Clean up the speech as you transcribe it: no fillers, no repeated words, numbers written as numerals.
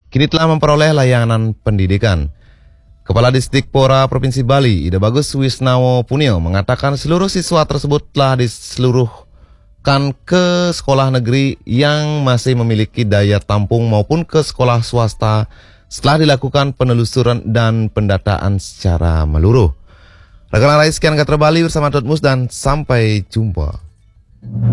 kini telah memperoleh layanan pendidikan. Kepala Disdikpora Provinsi Bali, Ida Bagus Wisnawo Punio, mengatakan seluruh siswa tersebut telah diseluruhkan ke sekolah negeri yang masih memiliki daya tampung maupun ke sekolah swasta setelah dilakukan penelusuran dan pendataan secara menyeluruh. Rekan-rekan sekian kata Bali bersama Dotmus dan sampai jumpa.